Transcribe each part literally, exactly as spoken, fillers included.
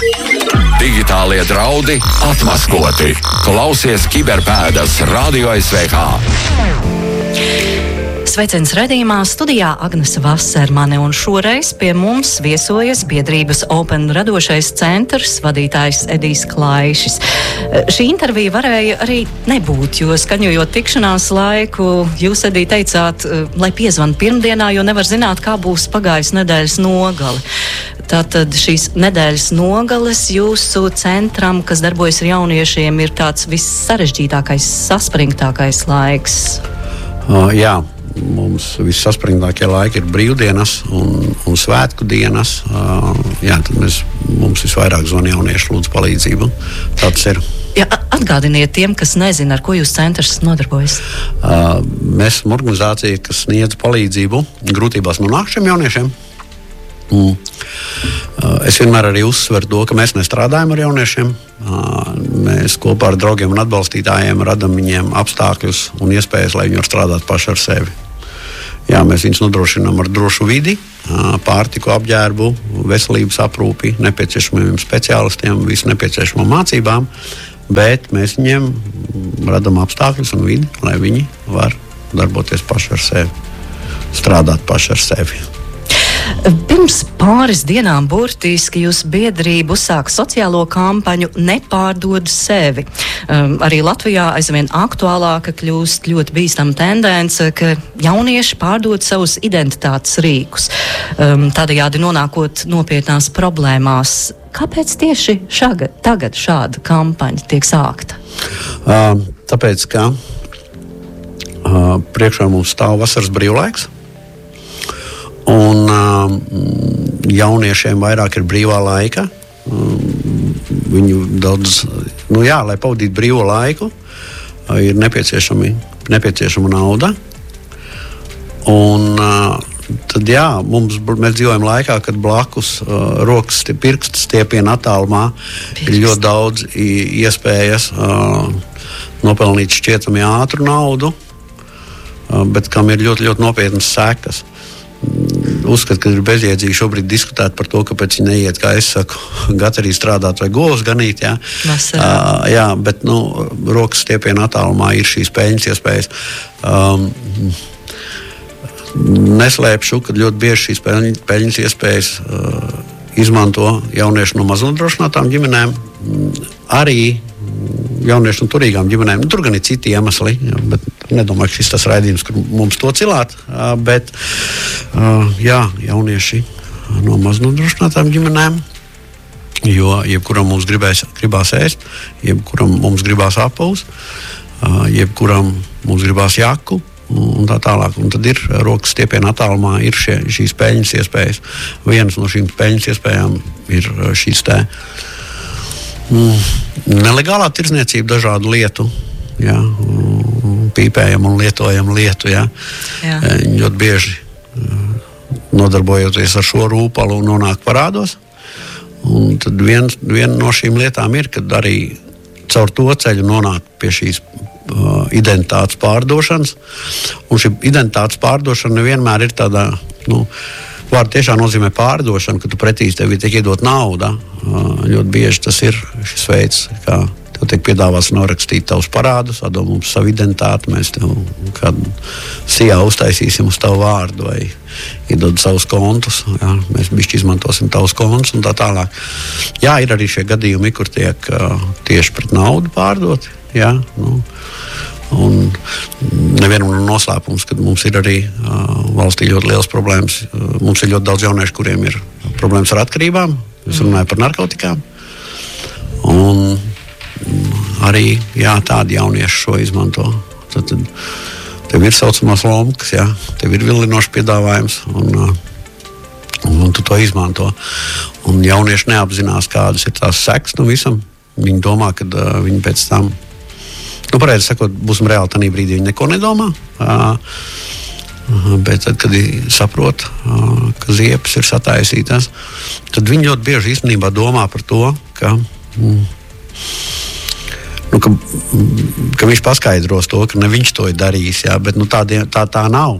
Digitālie draudi atmaskoti. Klausies Kiberpēdas Radio S V H. Sveiciens redzījumā studijā Agnese Vasermane, un šoreiz pie mums viesojas biedrības Open radošais centrs vadītājs Edijs Klaišis. Šī intervija varēja arī nebūt, jo skaņojot tikšanās laiku, jūs, Edī, teicāt, lai piezvan pirmdienā, jo nevar zināt, kā būs pagājis nedēļas nogali. Tātad šīs nedēļas nogales jūsu centram, kas darbojas ar jauniešiem, ir tāds vissarežģītākais, saspringtākais laiks. Uh, jā. Mums vissaspringtākie laiki ir brīvdienas un, un svētku dienas. Uh, jā, tad mēs, mums visvairāk zvana jaunieši, lūdzu palīdzību. Tāds ir. Jā, atgādiniet tiem, kas nezina, ar ko jūs centrs nodarbojas. Uh, mēs esam organizācija, kas sniedz palīdzību grūtībās nonākušiem jauniešiem. Mm. Uh, es vienmēr arī uzsveru to, ka mēs nestrādājam ar jauniešiem. Uh, mēs kopā ar draugiem un atbalstītājiem radam viņiem apstākļus un iespējas, lai viņi var strādāt paši ar sevi. Jā, mēs viņus nodrošinām ar drošu vidi, pārtiku, apģērbu, veselības aprūpi, nepieciešamiem speciālistiem, visu nepieciešamo mācībām, bet mēs viņiem radam apstākļus un vidi, lai viņi var darboties paši ar sevi, strādāt paši ar sevi. Pirms pāris dienām burtiski jūsu biedrība uzsāka sociālo kampaņu Nepārdod sevi. Um, arī Latvijā aizvien aktuālāka kļūst ļoti bīstama tendence, ka jaunieši pārdod savus identitātes rīkus, um, tādējādi nonākot nopietnās problēmās. Kāpēc tieši šaga, tagad šāda kampaņa tiek sākta? Uh, tāpēc, ka uh, priekšā mums stāv vasaras brīvlaiks. Un uh, jauniešiem vairāk ir brīvā laika. Um, viņu daudz, nu jā, lai pavadītu brīvo laiku, uh, ir nepieciešama nauda. Un uh, tad jā, mums, mēs dzīvojam laikā, kad blakus uh, rokas pirksts stiepiena attālumā Pirkst. ir ļoti daudz iespējas uh, nopelnīt šķietami ātru naudu, uh, bet kam ir ļoti, ļoti nopietnas sekas. Uzskatu, ka ir bezjēdzīgi šobrīd diskutēt par to, kāpēc viņi neiet, kā es saku, gatavī strādāt vai govs ganīt. Jā, uh, jā bet nu, rokas stiepiena attālumā ir šīs peļņas iespējas. Um, neslēpšu, ka ļoti bieži šīs peļņas, peļņas iespējas uh, izmanto jaunieši no maznodrošinātām ģimenēm, arī jaunieši no turīgām ģimenēm. Nu, tur gan ir citi iemesli, jā, bet nedomāju, ka šis tas raidījums, kur mums to cilāt, bet jā, jaunieši no maznodrošinātām ģimenēm, jo jebkuram mums gribēs, gribās ēst, jebkuram mums gribās apavus, jebkuram mums gribās jaku un tā tālāk. Un tad ir rokas stiepiena attālumā, ir šie, šīs peļņas iespējas. Vienas no šīm peļņas iespējām ir šīs te mm, nelegālā tirdzniecība dažādu lietu, jā, pīpējam un lietojam lietu, jā. Jā. Ļoti bieži nodarbojoties ar šo rūpalu nonāk parādos. Un tad vien, viena no šīm lietām ir, kad arī caur to ceļu nonāk pie šīs uh, identitātes pārdošanas. Un šī identitātes pārdošana nevienmēr ir tādā, nu, vārdu tiešām nozīmē pārdošana, ka tu pretī tev tiek iedot nauda. Uh, ļoti bieži tas ir šis veids, kā tev tiek piedāvāts norakstīt tavus parādus, atdod mums savu identitāti, mēs tev kādu sijā uztaisīsim uz tavu vārdu vai iedod savus kontus, jā, mēs bišķi izmantosim tavus kontus un tā tālāk. Jā, ir arī šie gadījumi, kur tiek uh, tieši pret naudu pārdoti, jā, nu, un nevienam nav noslēpums, kad mums ir arī uh, valstī ļoti liels problēmas. Uh, mums ir ļoti daudz jauniešu, kuriem ir problēmas ar atkarībām, es runāju par narkotikām, un arī jā, tādi jaunieši šo izmanto. Tad, tad tev ir saucamās lomkas, jā, tev ir vilinošs piedāvājums un, un tu to izmanto. Un jaunieši neapzinās, kādas ir tās sekas no visam. Viņi domā, ka uh, viņi pēc tam, nu pareizi sakot, būsim reāli tanī brīdī, viņi neko nedomā. Uh, bet tad, kad viņi saprot, uh, ka ziepes ir sataisītās, tad viņi ļoti bieži īstenībā domā par to, ka mm, Nu, ka, ka viņš paskaidros to, ka ne viņš to ir darījis, jā, bet nu, tā, tā, tā nav.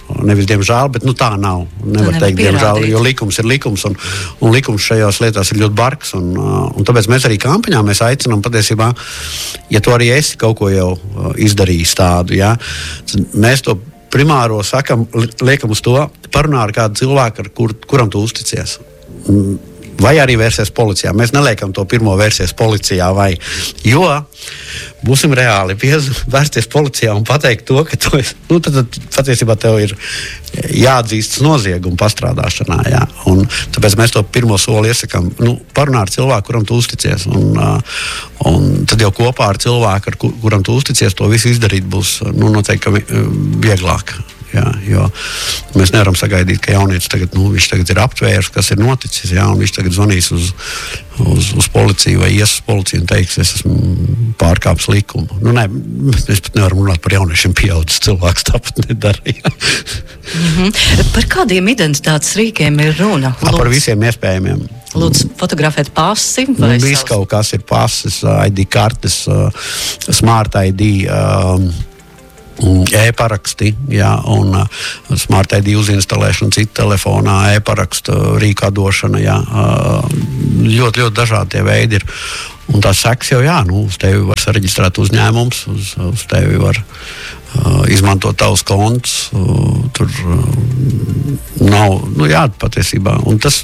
nevis diemžēl, bet nu, tā nav. Nevar tā teikt, diemžēl, jo likums ir likums, un, un likums šajās lietās ir ļoti bargs. Un, un tāpēc mēs arī kampaņā mēs aicinām patiesībā, ja tu arī esi kaut ko jau izdarījis tādu, ja, mēs to primāro sakam, liekam uz to, parunā ar kādu cilvēku, ar kur, kuram tu uzticies. Vai arī vērsies policijā. Mēs neliekam to pirmo vērsies policijā, vai, jo būsim reāli, vērsties policijā un pateikt to, ka tu esi, nu, tad, tad patiesībā tev ir jāatzīstas nozieguma pastrādāšanā, jā. Un tāpēc mēs to pirmo soli iesakām, nu, parunā ar cilvēku, kuram tu uzticies, un, un tad jau kopā ar cilvēku, ar kur, kuram tu uzticies, to visu izdarīt būs, nu, noteikti vieglāk. Jā, jo mēs nevaram sagaidīt, ka jaunietis tagad, nu, viņš tagad ir aptvērs, kas ir noticis, jā, un viņš tagad zvanīs uz, uz, uz policiju vai ies uz policiju un teiks, es esmu pārkāpis likumu. Nu, nē, mēs pat nevaram runāt par jauniešiem pieaudzis cilvēks, tāpat nedara. Mm-hmm. Par kādiem identitātes rīkiem ir runa? A, par visiem iespējamiem. Lūdzu, fotografēt pasi? Vai viss savs... kaut kas ir pasis, I D kartes, Smart I D, um, e-paraksti, jā, un uh, Smart I D uzinstalēšana cita telefonā, e-paraksta rīkā došana, jā, uh, ļoti, ļoti dažādi tie veidi ir. Un tās seks jau, jā, nu, uz tevi var sareģistrēt uzņēmums, uz, uz tevi var uh, izmantot tavus kontus, uh, tur uh, nav, nu jā, patiesībā. Un tas,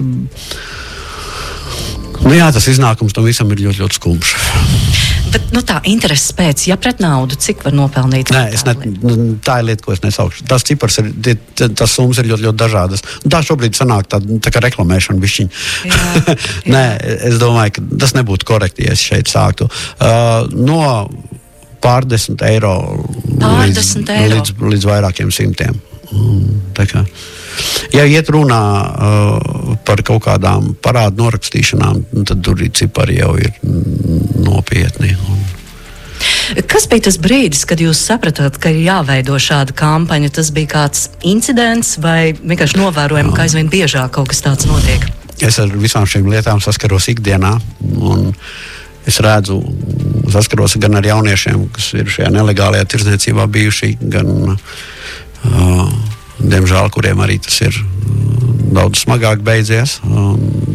nu jā, tas iznākums tam visam ir ļoti, ļoti skumjš. Bet, nu tā, intereses pēc, ja pret naudu, cik var nopelnīt? Nē, es ne, tā ir lieta, ko es nesaukšu. Tas cipars ir, tas summas ir ļoti, ļoti dažādas. Tā šobrīd sanāk tā, tā kā reklamēšana bišķiņ. Jā, jā. Nē, es domāju, ka tas nebūtu korekti, ja es šeit sāktu. Uh, no pārdesmit eiro, pārdesmit līdz, eiro. Līdz, līdz vairākiem simtiem. Tā kā, ja iet runā uh, par kaut kādām parādu norakstīšanām, tad tur ir cipari jau ir nopietni. Kas bija tas brīdis, kad jūs sapratāt, ka ir jāveido šāda kampaņa? Tas bija kāds incidents vai vienkārši novērojami, ka aizvien biežāk kaut kas tāds notiek? Es ar visām šīm lietām saskaros ikdienā, un es redzu, saskaros gan ar jauniešiem, kas ir šajā nelegālajā tirdzniecībā bijuši, gan Uh, diemžēl, kuriem arī tas ir uh, daudz smagāk beidzies. Um,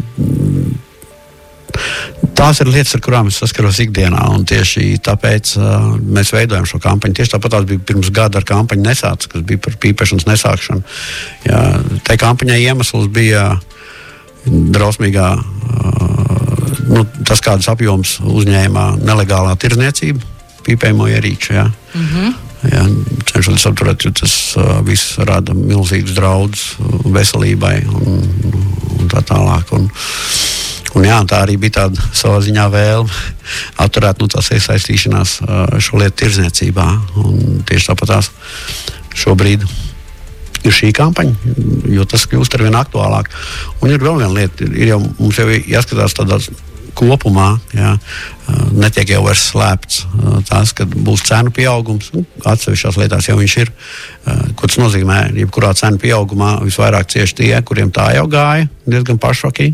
tās ir lietas, ar kurām es saskaros ikdienā, un tieši tāpēc uh, mēs veidojam šo kampaņu. Tieši tāpat tās bija pirms gada ar kampaņu Nesāc, kas bija par pīpēšanas nesākšanu. Jā, tai kampaņai iemesls bija drausmīgā, uh, nu, tas kādas apjoms uzņēma nelegālā tirdzniecība, pīpējamo ierīču, jā. Mm-hmm. Jā, cenšoties apturēt, jo tas uh, viss rada milzīgus draudus veselībai un, un tā tālāk. Un, un jā, tā arī bija tāda savā ziņā vēlme atturēt, nu, tās iesaistīšanās uh, šo lietu tirdzniecībā. Un tieši tāpat tās šobrīd ir šī kampaņa, jo tas kļūst arvien aktuālāk. Un ir vēl viena lieta, ir jau, mums jau jāskatās tādās kopumā, jā, netiek jau vairs slēpts tās, kad būs cenu pieaugums. Nu, atsevišķās lietās jau viņš ir. Ko tas nozīmē? Jebkurā cenu pieaugumā visvairāk cieši tie, kuriem tā jau gāja diezgan pašvakī.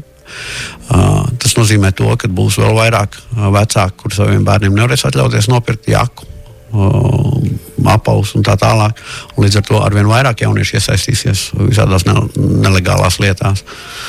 Tas nozīmē to, ka būs vēl vairāk vecāku, kur saviem bērniem nevarēs atļauties nopirkt jaku, apaus un tā tālāk. Un līdz ar to arvien vairāk jaunieši iesaistīsies visādās ne- nelegālās lietās.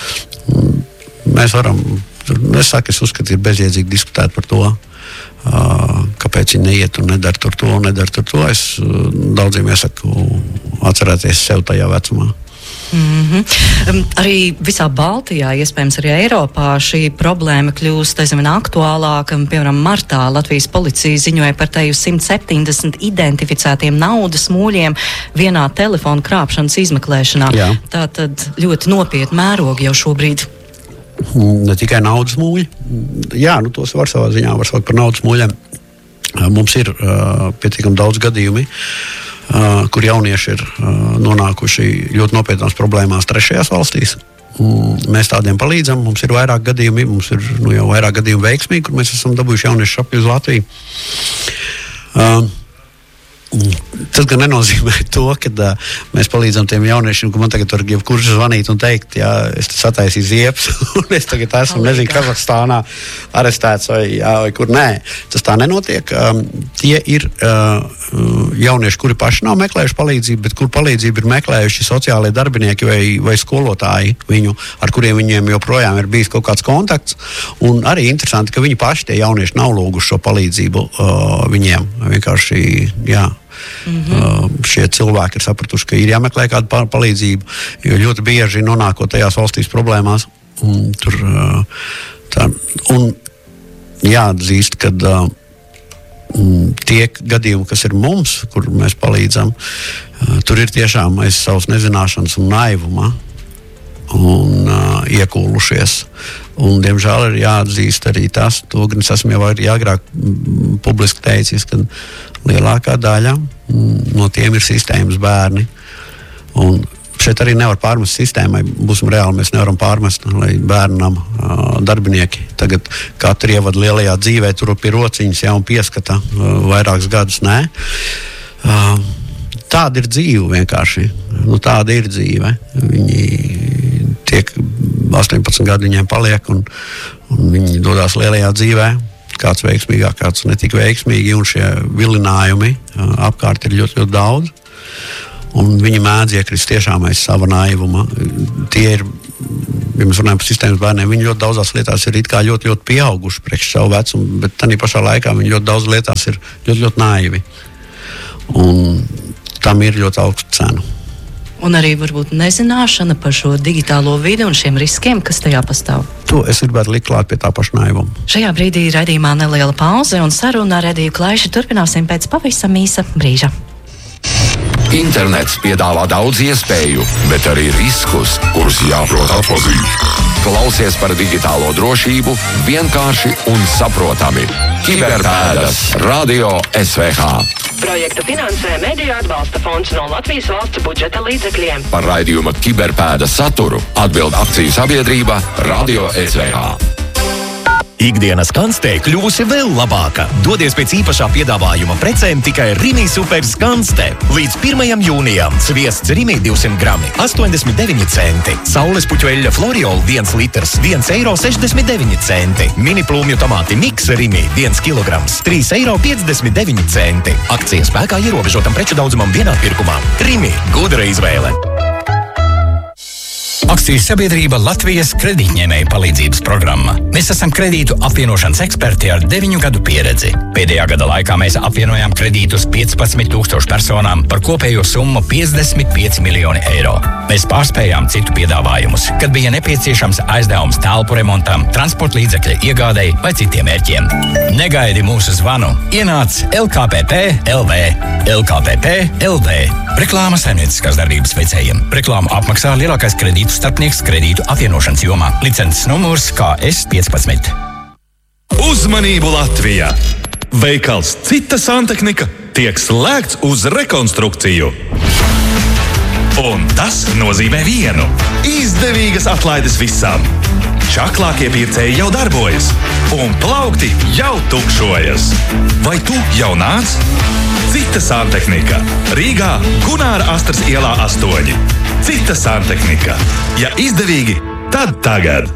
Mēs varam Es saku, es uzskatu, ir bezjēdzīgi diskutēt par to, uh, kāpēc viņi neiet un nedara tur to, un nedara tur to. Es uh, daudziem iesaku atcerēties sev tajā vecumā. Mm-hmm. Um, arī visā Baltijā, iespējams arī Eiropā, šī problēma kļūst aizvien aktuālāka. Piemēram, martā Latvijas policija ziņoja par teju simt septiņdesmit identificētiem naudas mūļiem vienā telefonu krāpšanas izmeklēšanā. Jā. Tā tad ļoti nopietni mērogi jau šobrīd. Ne tikai naudas mūļi. Jā, nu tos var savā ziņā var saukt par naudas mūļiem. Mums ir uh, pietiekami daudz gadījumi, uh, kur jaunieši ir uh, nonākuši ļoti nopietnās problēmās trešajās valstīs. Um, mēs tādiem palīdzam. Mums ir vairāk gadījumi, mums ir nu, jau vairāk gadījumi veiksmīgi, kur mēs esam dabūjuši jauniešu apli uz Latviju. Uh, Tas gan nenozīmē to, ka uh, mēs palīdzam tiem jauniešiem, ka man tagad var jebkurš zvanīt un teikt, jā, es sataisīju ziepes, un es tagad esmu, Alīgā. nezinu, Kazahstānā arestēts vai, jā, vai kur. Nē, tas tā nenotiek. Um, tie ir uh, jaunieši, kuri paši nav meklējuši palīdzību, bet kur palīdzību ir meklējuši sociālai darbinieki vai, vai skolotāji, viņu, ar kuriem viņiem joprojām ir bijis kaut kāds kontakts. Un arī interesanti, ka viņi paši tie jaunieši nav lūguši šo palīdzību uh, viņiem. Vienkārši, jā. Mm-hmm. Uh, šie cilvēki ir sapratuši, ka ir jāmeklē kāda palīdzība, jo ļoti bieži nonākot tajās valstīs problēmās. Un, tur, uh, tā, un jāatzīst, ka uh, tie gadījumi, kas ir mums, kur mēs palīdzam, uh, tur ir tiešām aiz savas nezināšanas un naivuma un uh, iekūlušies. Un, diemžēl, ir jāatzīst arī tas, to gan es esmu jau agrāk mm, publiski teicis, ka lielākā daļa mm, no tiem ir sistēmas bērni. Un šeit arī nevar pārmest sistēmai, būsim reāli, mēs nevaram pārmest, lai bērnam uh, darbinieki tagad katru ievadu lielajā dzīvē, tur pie rociņas jau un pieskata uh, vairākus gadus, nē. Uh, tāda ir dzīve vienkārši. Nu, tāda ir dzīve. Viņi tiek astoņpadsmit gadi viņiem paliek un, un viņi dodās lielajā dzīvē. Kāds veiksmīgāk, kāds netik veiksmīgi, un šie vilinājumi uh, apkārt ir ļoti, ļoti daudz. Un viņi mēdz iekrist tiešām aiz sava naivuma. Tie ir, ja mēs runājam par sistēmas bērniem, viņi ļoti daudzās lietās ir it kā ļoti, ļoti pieauguši priekš savu vecumu, bet tādā pašā laikā viņi ļoti daudz lietās ir ļoti, ļoti naivi. Un tam ir ļoti augsta cena. Un arī varbūt nezināšana par šo digitālo vidi un šiem riskiem, kas tajā pastāv. To es gribētu likt klāt pie tā paša naivuma. Šajā brīdī raidījumā neliela pauze un saruna ar Ediju Klaiši turpināsim pēc pavisam īsa brīža. Internets piedāvā daudz iespēju, bet arī riskus, kurus jāprot atpazīt. Klausies par digitālo drošību vienkārši un saprotami. Kiberpēdas Radio S V H. Projektu finansē Mediju atbalsta fonds no Latvijas valsts budžeta līdzekļiem. Par raidījuma Kiberpēdas saturu atbild akciju sabiedrība Radio S V H. Ikdienas kanstē kļuvusi vēl labāka. Dodies pēc īpašā piedāvājuma precēm tikai Rimi Super Skanste. Līdz pirmajam jūnijam sviests Rimi divsimt grami astoņdesmit deviņi centi. Saules puķu eļļa Floriol viens litrs viens eiro sešdesmit deviņi centi. Mini plūmju tomāti Miks Rimi viens kilograms trīs eiro piecdesmit deviņi centi. Akcija spēkā ierobežotam preču daudzumam vienā pirkumā. Rimi – gudra izvēle. Akciju sabiedrība Latvijas kredītņēmēju palīdzības programma. Mēs esam kredītu apvienošanas eksperti ar deviņu gadu pieredzi. Pēdējā gada laikā mēs apvienojām kredītus piecpadsmit tūkstošu personām par kopējo summu piecdesmit pieci miljoni eiro. Mēs pārspējām citu piedāvājumus, kad bija nepieciešams aizdevums telpu remontam, transporta līdzekļa iegādei vai citiem mērķiem. Negaidi mūsu zvanu. Ienāc L K P P L V. L K P P L V. Reklāma saimnieciskās darbības veicējiem. Reklāmu apmaksā lielākais kredītu starpnieks kredītu apvienošanas jomā. Licences numurs K S piecpadsmit. Uzmanību Latvijā! Veikals Cita santehnika tiek slēgts uz rekonstrukciju. Un tas nozīmē vienu – izdevīgas atlaides visam. Čaklākie pircēji jau darbojas, un plaukti jau tukšojas. Vai tu jau nāc? Cita santehnika. Rīgā Gunāra Astras ielā astoņi. Cita santehnika. Ja izdevīgi, tad tagad.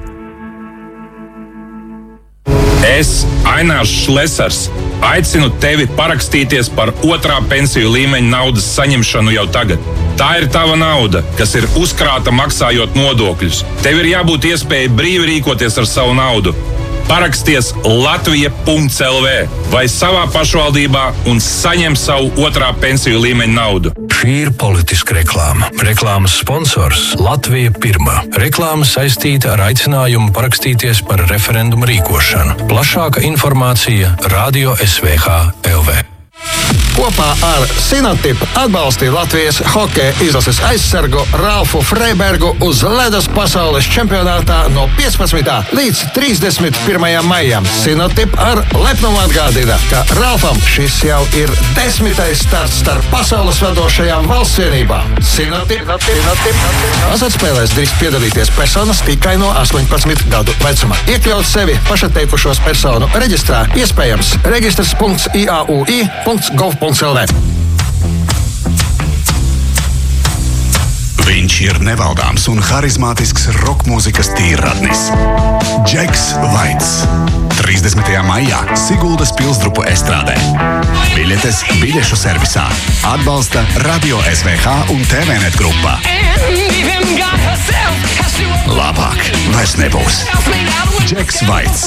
Es, Ainārs Šlesers, aicinu tevi parakstīties par otrā pensiju līmeņa naudas saņemšanu jau tagad. Tā ir tava nauda, kas ir uzkrāta maksājot nodokļus. Tev ir jābūt iespēja brīvi rīkoties ar savu naudu. Paraksties latvija punkts l v vai savā pašvaldībā un saņem savu otrā pensiju līmeņa naudu. Šī ir politiska reklāma. Reklāmas sponsors Latvija pirmā. Reklāma saistīta ar aicinājumu parakstīties par referendumu rīkošanu. Plašāka informācija Radio S V H L V. Kopā ar Sinotip atbalstīja Latvijas hokeja izlases aizsargu Ralfu Freibergu uz ledus pasaules čempionātā no piecpadsmitā līdz trīsdesmit pirmajam maijam. Sinotip ar lepnumu atgādina, ka Ralfam šis jau ir desmitais starts starp pasaules vadošajām valsts vienībām. Sinotip, Sinotip, azartspēlēs drīkst piedalīties personas tikai no astoņpadsmit gadu vecuma. Iekļaut sevi pašatteikušos personu reģistrā iespējams registrs punkts I A U I punkts gov punkts l v. Viņš ir nevaldāms un harizmātisks rokmūzikas tīrradnis. Džeks Vaits. trīsdesmitajā maijā Siguldas Pilsdrupu estrādē. Biļetes biļešu servisā. Atbalsta Radio S V H un T V Net grupa. Labāk vairs nebūs. Džeks Vaits.